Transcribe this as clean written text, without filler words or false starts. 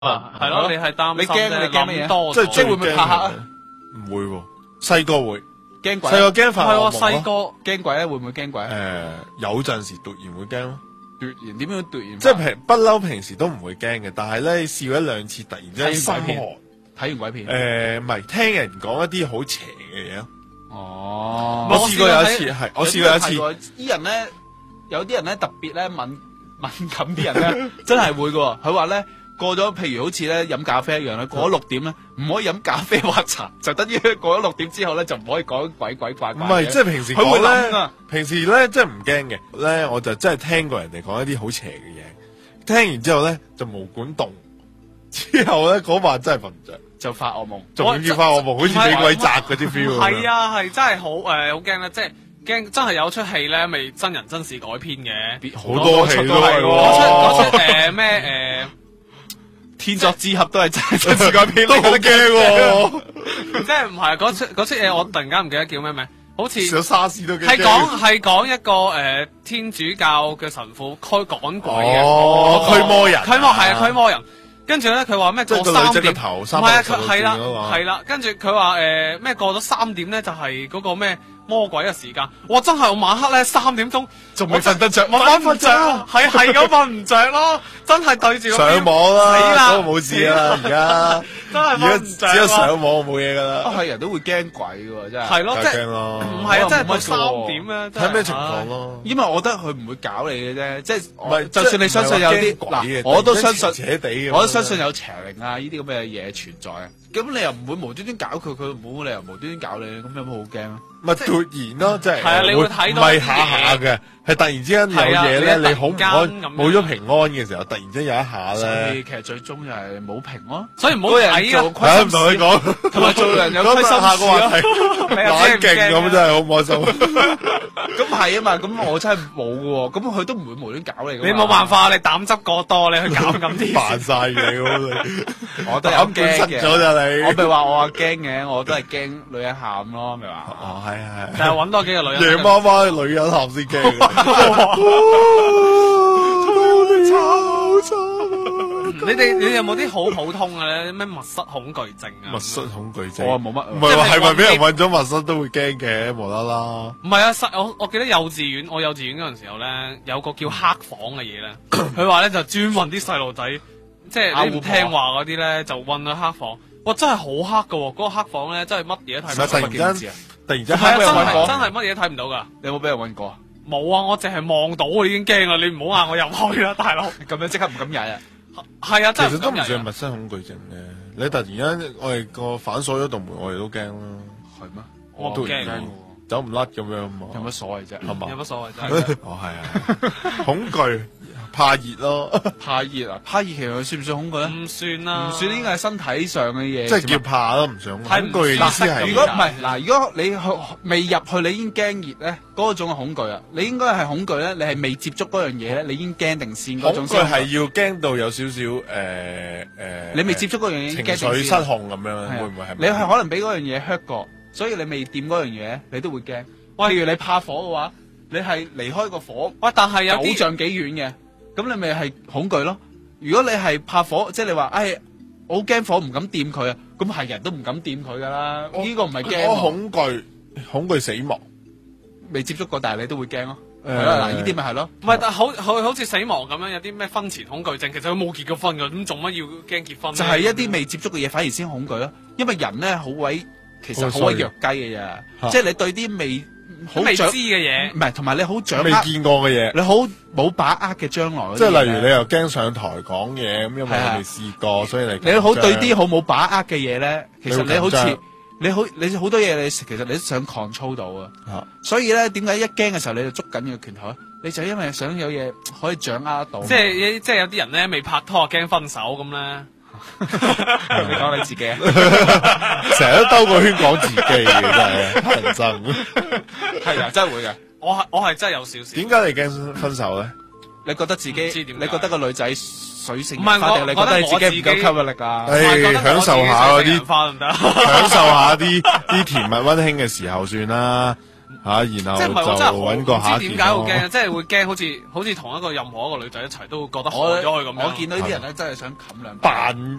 係咯，你係擔心你驚乜嘢？ 多， 即係會唔會怕黑啊？ 唔會喎，細個會。 驚鬼， 細個驚發惡夢咯。 細個驚鬼咧，會唔會驚鬼？ 有陣時突然會驚咯。 突然點樣突然？ 即係不嬲平時都唔會驚嘅，但係咧試過一兩次，突然之間心寒。 睇完鬼片？ 唔係聽人講一啲好邪嘅嘢咯。 哦， 我試過有一次係，我試過有一次。 啲人咧，有啲人咧特別咧敏感啲人咧，真係會㗎。佢話咧。過咗，譬如好似咧飲咖啡一樣咧，過咗6點咧，唔可以飲咖啡或茶，就等於過咗6點之後咧，就唔可以講鬼怪怪。 唔係，即係平時講咧，平時咧即係唔驚嘅咧，我就真係聽過人哋講一啲好邪嘅嘢，聽完之後咧就毛管動，之後咧嗰晚真係瞓唔着， 就發惡夢， 仲要發惡夢，好似俾鬼砸嗰啲 feel。 係啊，係真係好好驚咧，即係。驚真係有出戲咧，咪真人真事改編嘅， 好多戲都係嗰出咩天作之合都係真人真事改編， 都好驚喎。 即係唔係嗰出嘢，我突然間唔記得叫咩名，好似有沙士都係講一個天主教嘅神父驅趕鬼嘅， 驅魔人， 驅魔人。跟住咧，佢話咩過3點？ 唔係啊，係啦。跟住佢話咩過咗3點咧，就係嗰個咩魔鬼嘅時間。哇！真係我晚黑咧3點鐘仲未瞓得着， 我瞓唔着，係咁瞓唔着咯。真係對住上網啦，都冇事啦。而家真係瞓唔着， 只有上網冇嘢噶啦。 係人都會驚鬼嘅真係。 係咯，即係唔係啊？真係到3點咧， 睇咩情況咯？ 因為我覺得佢唔會搞你嘅啫，即係唔係， 就算你相信有啲嗱，我都相信邪地， 我都相信有邪靈啊呢啲咁嘅嘢存在啊。咁你又唔會無端端搞佢，佢冇理由無端端搞你，咁有冇好驚啊？ 咪突然咯，即係係啊，你會睇到唔係下下嘅，係突然之間有嘢咧，你好唔安，冇咗平安嘅時候，突然之間有一下咧。 所以其實最終就係冇平安， 所以唔好睇啊！ 唔同佢講， 同埋做人有虧心事咯。 冷勁咁真係好唔開心。 咁係啊嘛，咁我真係冇嘅喎，咁佢都唔會無端搞你。 你冇辦法，你膽汁過多，你去搞咁啲。 扮晒嘢喎， 我都有驚嘅。 咗咋你？ 我咪話我話驚嘅，我都係驚女人喊咯，咪話。 哦，係係。 但係揾多幾個女人。 夜媽媽女人喊先驚。 你哋有冇啲好普通嘅咧？咩密室恐懼症啊？ 密室恐懼症， 我冇乜。 唔係話係咪俾人搵咗密室都會驚嘅，無啦啦。 唔係啊，我記得幼稚園，我幼稚園嗰陣時候咧，有個叫黑房嘅嘢咧，佢話咧就專運啲細路仔，即係你唔聽話嗰啲咧，就運去黑房。哇，真係好黑噶，嗰個黑房咧真係乜嘢都睇唔到。 突然間係啊，真係乜嘢都睇唔到噶。 你有冇俾人搵過啊？ 冇啊，我淨係望到我已經驚啦，你唔好嗌我入去啦，大佬。 咁樣即刻唔敢踩啊！ 係啊，真係其實都唔算密室恐懼症嘅。你突然間我哋個反鎖咗道門，我哋都驚啦。 係咩？ 我都驚， 走唔甩咁樣嘛。 有乜所謂啫？ 係嘛？ 有乜所謂啫？ 哦，係啊，恐懼。怕熱咯， 怕熱啊！怕熱其實算唔算恐懼咧？ 唔算啦， 唔算，應該係身體上嘅嘢。 即係叫怕都唔想。恐懼嘅意思係， 如果唔係嗱，如果你未入去，你已經驚熱咧，嗰種係恐懼啊！你應該係恐懼咧，你係未接觸嗰樣嘢咧，你已經驚定先嗰種。 恐懼係要驚到有少少你未接觸嗰樣嘢， 情緒失控咁樣，會唔會係？ 你係可能俾嗰樣嘢 hurt 過，所以你未掂嗰樣嘢，你都會驚。譬如你怕火嘅話，你係離開個火， 但係有 9丈幾遠嘅。咁你咪係恐懼咯？如果你係怕火，即係你話，我好驚火，唔敢掂佢啊！咁係人都唔敢掂佢噶啦。呢個唔係驚。 我恐懼死亡， 未接觸過，但係你都會驚咯。係啦，嗱，呢啲咪係咯。 唔係，但好似死亡咁樣，有啲咩婚前恐懼症，其實佢冇結過婚噶，咁做乜要驚結婚？ 就係一啲未接觸嘅嘢，反而先恐懼咯。因為人咧其實好鬼弱雞嘅啫，即係你對啲未知嘅嘢，唔係，同埋你好掌握未見過嘅嘢， 你好冇把握嘅將來。 即係例如你又驚上台講嘢，咁因為你未試過，所以你好對啲好冇把握嘅嘢咧，其實你好似你好多嘢，其實你都想 control 到啊。所以咧，點解一驚嘅時候你就捉緊個拳頭咧？你就因為想有嘢可以掌握得到。即係有啲人咧未拍拖驚分手咁咧。 你講你自己， 成日都兜個圈講自己嘅，真係乞人憎。 係啊，真係會嘅。 我係真係有少少。 點解你驚分手咧？ 你覺得自己，你覺得個女仔水性唔係我， 你覺得你自己唔夠吸引力啊？ 享受下嗰啲， 享受下啲甜蜜溫馨嘅時候算啦。 然即係後唔係我真係就揾個下唔知點解會驚，即係會驚好似同一個任何一個女仔一齊都會覺得害咗佢咁樣。 我見到啲人咧真係想冚兩巴。 扮